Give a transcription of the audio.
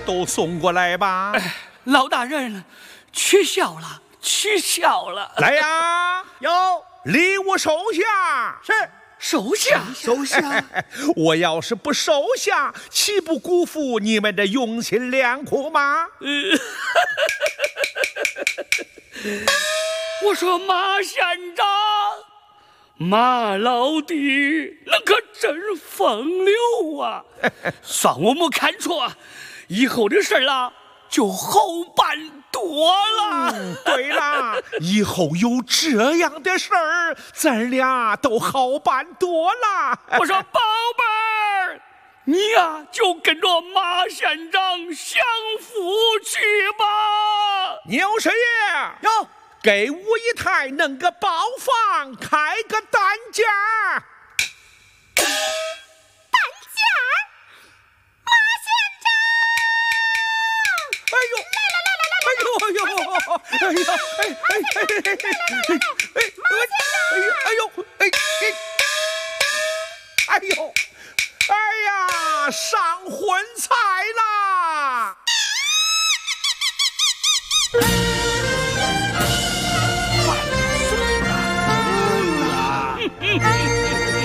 都送过来吧。 老大人，取消了，取消了。 来呀， 有礼物收下。 是收下， 收下。 我要是不收下，岂不辜负你们的用心良苦吗？ 我说马县长，马老弟，那可真风流啊！算我们看错，以后的事儿啦，就好办多了。 对啦，以后有这样的事儿，咱俩都好办多了。 我说宝贝儿，你呀就跟着马县长享福去吧。 牛师爷， 有给我一台弄个包房，开个单间。 单间儿，马县长。 哎呦，哎呦哎呦，哎呀，哎呦，哎呦，哎呀，上荤菜啦！